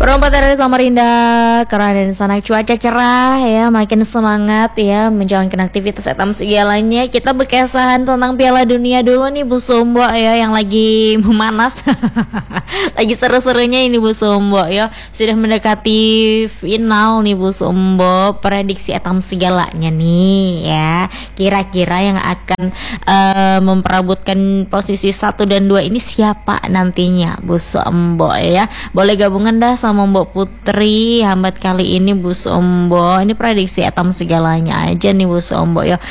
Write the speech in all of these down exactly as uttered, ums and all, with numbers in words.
Perempat dari Samarinda, karena di sana cuaca cerah ya, makin semangat ya menjalankan aktivitas etam segalanya. Kita berkesahan tentang Piala Dunia dulu nih Bu Sumbo ya, yang lagi memanas. Lagi seru-serunya ini Bu Sumbo ya. Sudah mendekati final nih Bu Sumbo. Prediksi etam segalanya nih ya. Kira-kira yang akan uh, memperebutkan posisi satu dan dua ini siapa nantinya Bu Sumbo ya. Boleh gabungan dah sama Mbak Putri hambat kali ini Bu Sombo. Ini prediksi etam segalanya aja nih Bu Sombo ya.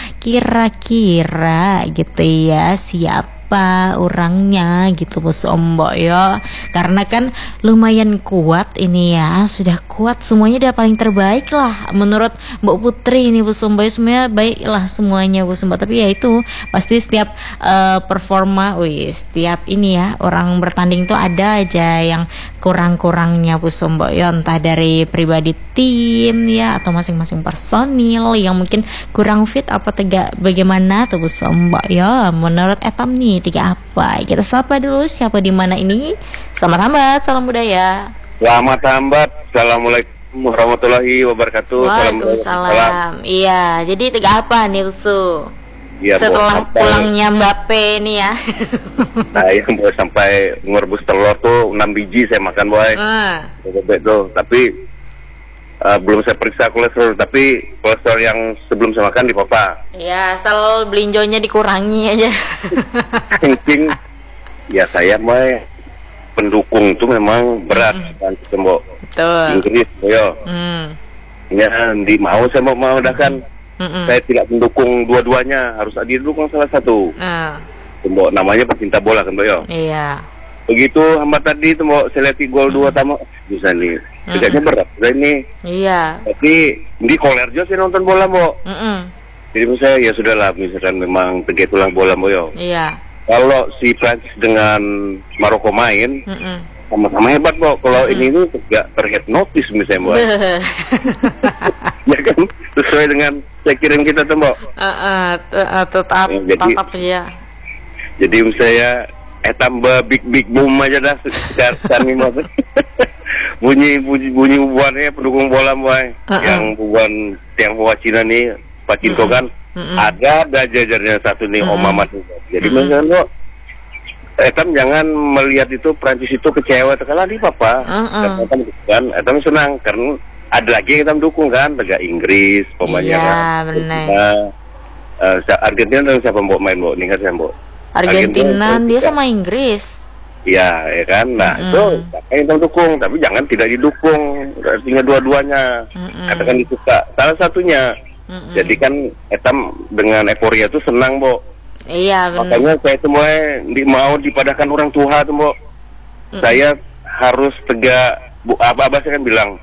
Kira-kira gitu ya, siapa orangnya gitu Bu Sombo ya. Karena kan lumayan kuat ini ya. Sudah kuat semuanya, udah paling terbaik lah menurut Mbak Putri ini Bu Sombo ya. Semuanya baik lah semuanya Bu Sombo. Tapi ya itu pasti setiap uh, performa, wih, setiap ini ya orang bertanding tuh ada aja yang kurang-kurangnya Bu Sombo ya, entah dari pribadi tim ya atau masing-masing personil yang mungkin kurang fit apa tegak bagaimana tuh Bu Sombo ya. Menurut etam nih tiga apa? Kita sapa dulu siapa di mana ini. Selamat hambat, salam budaya. Selamat hambat, assalamualaikum warahmatullahi wabarakatuh. Waalaikumsalam. Iya, jadi tiga apa nih Usu? Ya, setelah pulangnya Mbappe nih ya. Nah, yang boy sampai ngerebus telur tuh enam biji saya makan boy. Ah. Bebek tuh, tapi uh, belum saya periksa kolesterol, tapi kolesterol yang sebelum saya makan di papa. Ya, asal belinjonya dikurangi aja. Kencing. Ya saya boy pendukung tuh memang berat kan mm. Mbok. Betul. Inggris boyo. Hmm. Ya, di mau saya mau mau dah kan. Mm-mm. Saya tidak mendukung dua-duanya, harus didukung salah satu. Uh. Mbok namanya pecinta bola kan Mbok yo. Iya. Begitu hamba tadi tuh Mbok saya lihat gol dua tamu bisa nih. Tegaknya berat saya ini. Iya. Tapi di Kolerjo saya nonton bola Mbok. Mm-mm. Jadi menurut saya ya sudahlah, misalkan memang tegak tulang bola Mbok yo. Iya. Kalau si Prancis dengan Maroko main, Mm-mm. sama-sama hebat Mbok. Kalau ini ini tegak terhipnotis misalnya Mbok. Ya kan sesuai dengan saya kirim kita tuh Mbok. Uh, uh, tetap ya, jadi, tetap ya. Jadi saya eh tambah big big boom aja dah sekarang ini Mbok. bunyi bunyi bunyi bubuannya pendukung bola boy. Uh-uh. Yang bubuan yang bawa Cina nih Pacinko uh-uh. kan uh-uh. ada ada jajarnya satu nih uh-uh. Om Mamat. Jadi uh-uh. misalnya Mbok, Etam jangan melihat itu Prancis itu kecewa terkalah di papa. Uh-uh. Etam kan Etam senang karena ada lagi yang kita mendukung kan, Liga Inggris, pemainnya iya, kan. benar. Uh, Argentina dan siapa Mbok main Mbok? Ingat saya Mbok. Argentina, Argentina dia sama Inggris. Iya, ya kan. Nah, mm. itu yang kita dukung, tapi jangan tidak didukung. Artinya dua-duanya. Mm-mm. Katakan disuka. Salah satunya. Mm-mm. Jadi kan Etam dengan euforia itu senang, Mbok. Iya, benar. Makanya saya semua di, mau dipadahkan orang tua tuh, Mbok. Mm-mm. Saya harus tegak. Bu, Abah saya kan bilang,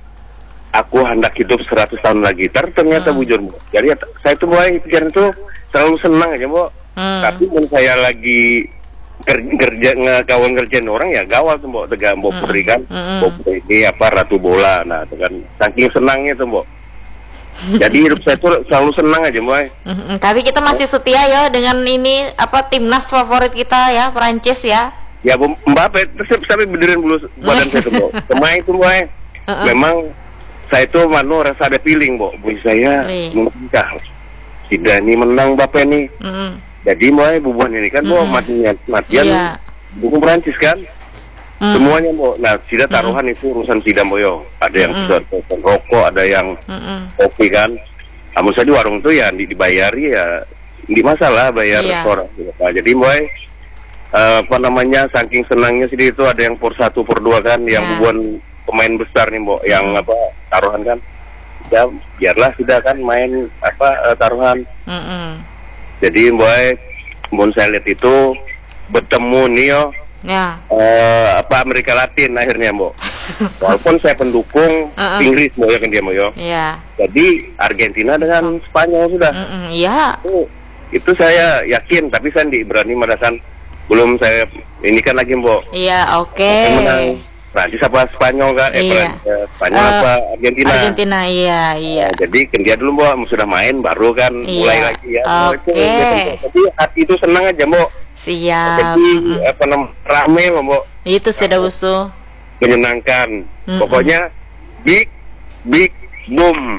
aku hendak hidup seratus tahun lagi. Ternyata hmm. bujur, Mbok. Jadi saya tuh mulai pikiran itu selalu senang aja, Mbok. Hmm. Tapi when saya lagi kerja, kerja ngekawan kerjaan orang ya gawal tuh, Mbok. Tegak Mbok Putri kan. Hmm. Mbok Putri ini apa ratu bola. Nah, itu kan saking senangnya tuh, Mbok. Jadi hidup saya tuh selalu senang aja, Mbok. Hmm. Tapi kita masih setia ya dengan ini apa timnas favorit kita ya, Prancis ya. Ya, Mbappe sampai beneran bulu badan saya tuh, Mbok. Pemain itu, Mbok. Uh-uh. Memang saya itu manu rasa ada feeling, Mbok. Bui saya menikah. Si Dani menang Mbappe nih. Mm-hmm. Jadi mulai bubuan ini kan, Mbok, mm-hmm. matian matian yeah. dukung Prancis kan. Mm. Semuanya, Mbok. Nah, sida taruhan mm-hmm. itu urusan sida, Mbok yo. Ada yang mm-hmm. sudah rokok, ada yang mm-hmm. kopi kan. Namun saya di warung tuh ya dibayari ya di masalah bayar yeah. restoran. Jadi mulai uh, apa namanya saking senangnya sih itu ada yang por satu por dua kan, yang yeah. bubuan pemain besar nih Mbok, yang hmm. apa taruhan kan, ya biarlah sudah kan main apa uh, taruhan. Mm-mm. Jadi Mbok, Mbok saya lihat itu bertemu nih yo, ya. uh, apa Amerika Latin akhirnya Mbok. Walaupun saya pendukung uh-uh. Inggris Mbok ya kan dia Mbok yo. Iya. Jadi Argentina dengan Spanyol sudah. Iya. Itu, itu saya yakin, tapi saya di berani merasakan belum saya ini kan lagi Mbok. Iya, oke. Okay. Prancis apa Spanyol kan? Eh, iya. Prancis, Spanyol uh, apa Argentina? Argentina, iya, iya. Nah, jadi kan dia dulu Mbok sudah main, baru kan iya. mulai lagi ya. Oke. Okay. Tapi hati itu senang aja Mbok. Siap. Jadi mm-hmm. apa namanya rame Mbok. Itu sudah usuh. menyenangkan. Mm-mm. Pokoknya big big boom.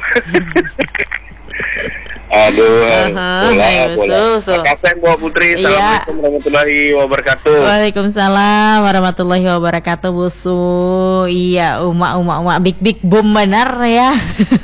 Aduh, uh-huh. bola, Ayo, bola. Su, su. Makasih Bu Putri. Iya. Assalamualaikum warahmatullahi wabarakatuh. Waalaikumsalam warahmatullahi wabarakatuh, Bu Su. Iya, uma uma uma big big boom benar ya.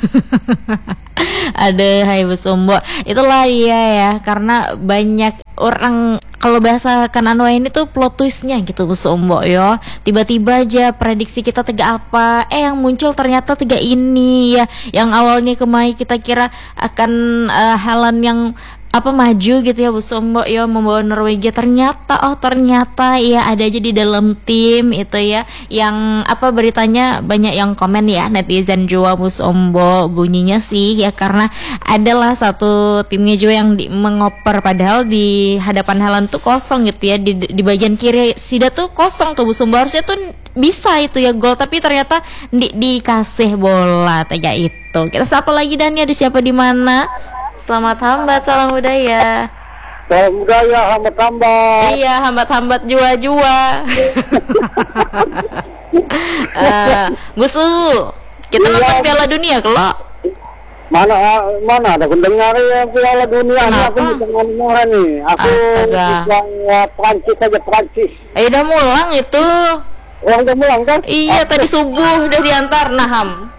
Ada hai Bu Sumbo. Itulah iya ya, karena banyak orang kalau bahasa Kananwa ini tuh plot twistnya gitu Bu Sumbo ya. Tiba-tiba aja prediksi kita tiga apa, eh yang muncul ternyata tiga ini ya. Yang awalnya kemarin kita kira akan uh, Haaland yang apa maju gitu ya Bu Sumbo ya, membawa Norwegia, ternyata oh ternyata ya ada aja di dalam tim itu ya, yang apa beritanya banyak yang komen ya, netizen juga Bu Sumbo, bunyinya sih ya karena adalah satu timnya juga yang di, mengoper padahal di hadapan Haaland tuh kosong gitu ya, di, di bagian kiri Sida tuh kosong tuh Bu Sumbo, harusnya tuh bisa itu ya gol, tapi ternyata di, dikasih bola tega itu. Kita sapa lagi dan ya, ada siapa di mana? Selamat hambat, salam budaya. Salam budaya, hambat hambat. Iya, hambat hambat jua jua. uh, Busu, kita iya. Nonton Piala Dunia kalau mana mana ada pendengar yang Piala Dunia. Kenapa? Aku mendengar nih. Aku yang Prancis saja Prancis. Eh udah mulang itu. Oh, udah mulang kan? Iya, aku tadi subuh udah diantar Naham.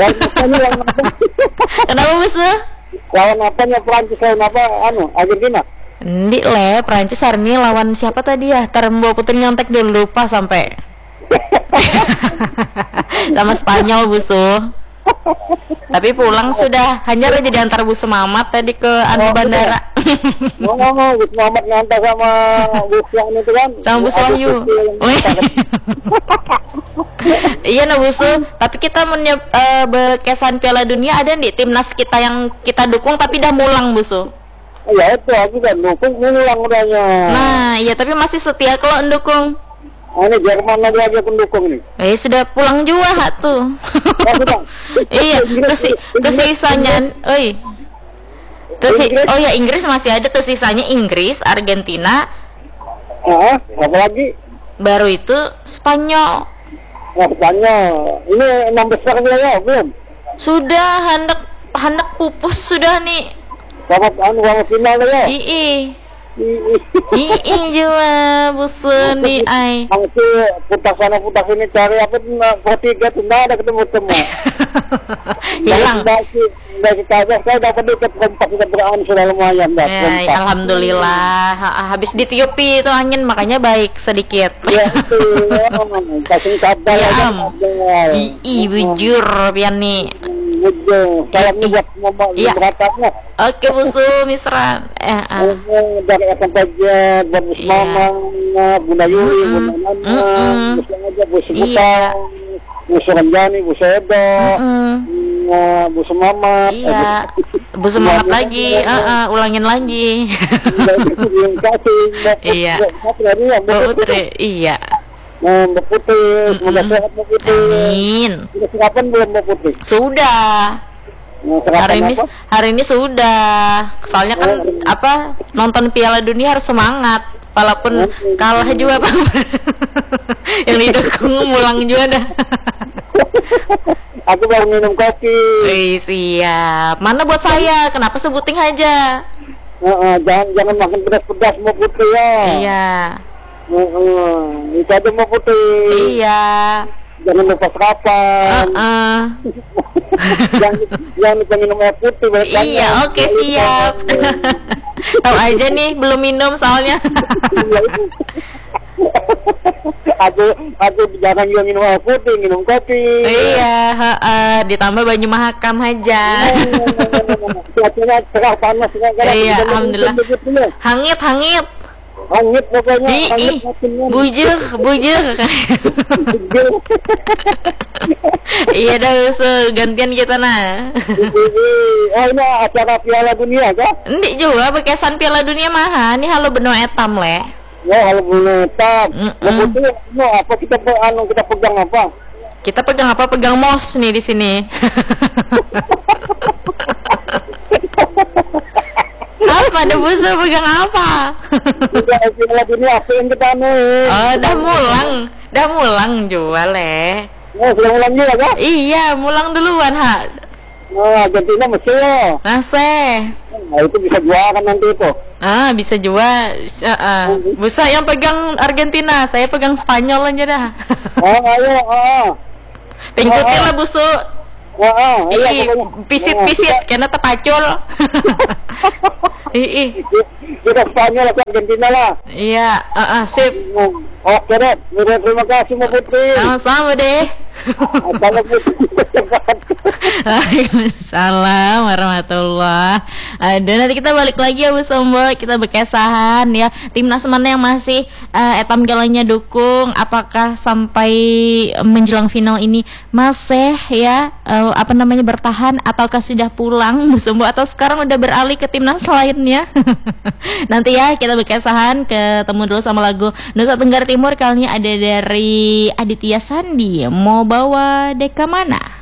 Kenapa Busu? Lawan apanya Prancis, lawan apa anu Argentina? Ndi le, Prancis hari ini lawan siapa tadi ya? Termbo Putri nyontek dulu lupa sampai. Sama Spanyol Busu. Tapi pulang sudah, hanya aja diantar Bu Semamat tadi ke anu oh, bandara. Mau ngomong Bu Semamat ngantar sama Bu yang itu kan? Sama Bu Wahyu. Iya nah Busu, tapi kita menyep, uh, berkesan Piala Dunia ada di timnas kita yang kita dukung tapi dah mulang Busu. Iya itu aku kan dukung mulang udahnya. Nah iya, tapi masih setia kalau mendukung. Oh, ini Jerman lagi aja pendukung nih. Eh sudah pulang juga tuh. Iya, tersi tersisanya, oi. Tersi oh ya Inggris masih ada, tersisanya Inggris, Argentina. Ah, apa lagi? Baru itu Spanyol. Nah, Spanyol. Ini enam besar ya, belum? Sudah hendak hendak pupus sudah nih. Sama anu sama final ya. Ii. Ii juga busen di ai. Aku putar sana putar sini cari apa tuh tiga tuh nggak ada ketemu temu. Hilang. Dari kabar saya dapat dekat tempat kita berangin sudah lumayan dah. Ya, alhamdulillah. Habis ditiupi itu angin makanya baik sedikit. Ya itu. Kasih kabar ya. Ii bujur pian nih. Bujur. Salam nih buat mama beratanya. Oke Busu Misran. Eh, ah. Dari akan saja buat mama, Bunda Yuli, Bunda Nana, Busu aja, Busu Butang, Busu Ranjani, Busu Edo, Busu Mamat. Iya. Busu Mamat lagi, uh, uh, ulangin lagi. Iya. Mbak Putri, iya. Mbak Putri, semoga sehat Mbak Putri. Amin. Sudah sarapan belum Mbak Putri? Sudah. Hari ini hari ini sudah. Soalnya kan oh, apa nonton Piala Dunia harus semangat walaupun kalah juga Pak. Yang didukung mulang juga dah. Aku baru minum kopi. Wih, siap. Mana buat saya? Kenapa sebuting aja? Uh, uh, jangan jangan makan pedas-pedas Mbak Putri ya. Iya. Uh, uh, itu aja Mbak Putri. Iya. Jangan lupa sarapan. Uh, uh. Jangan jangan lupa minum air putih. Iya, oke okay, siap. Tahu aja nih belum minum soalnya. aku aku jarang juga minum air putih, minum kopi. Iya, uh, ditambah baju mahakam aja. Cuacanya cerah panas sekarang. Iya, alhamdulillah. Hangit hangit. Hangit pokoknya. Ih, bujur, bujur. Iya dah usul gantian kita nah. Oh ini acara Piala Dunia kah? Endi juga bekesan Piala Dunia mah. Ini halo beno etam le. Ya halo beno etam. Betul no apa kita anu kita pegang apa? Kita pegang apa? Pegang mos nih di sini. Apa apa? Ada busa pegang apa? Udah Piala Dunia apa yang kita anu? Oh, dah mulang, dah mulang jual eh. Oh, sudah mulang juga kah? Iya, mulang duluan ha. Oh, Argentina Mesir. Masih. Nah, itu bisa jual kan nanti itu. Ah, bisa jual. Uh, uh. Busa yang pegang Argentina, saya pegang Spanyol aja dah. Oh, ayo, oh. Pengikuti lah busu. Oh, oh, Ih, pisit-pisit karena terpacul. Ih, kita Spanyol atau Argentina lah. iya, uh, uh, sip. Oke deh, terima kasih Mbak Putri. Sama-sama deh. Waalaikumsalam warahmatullah. Aduh, nanti kita balik lagi ya Bu Sombo. Kita berkesahan ya. Timnas mana yang masih uh, etam galanya dukung, apakah sampai menjelang final ini masih ya uh, apa namanya bertahan ataukah sudah pulang Bu Sombo, atau sekarang udah beralih ke timnas lainnya. Nanti ya kita berkesahan, ketemu dulu sama lagu Nusa Tenggara Timur. Kali ini ada dari Aditya Sandi. Mau bawa deka mana?